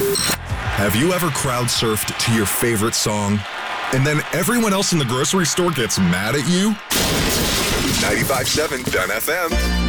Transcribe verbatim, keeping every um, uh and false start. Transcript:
Have you ever crowd surfed to your favorite song and then everyone else in the grocery store gets mad at you? ninety-five point seven Dun F M.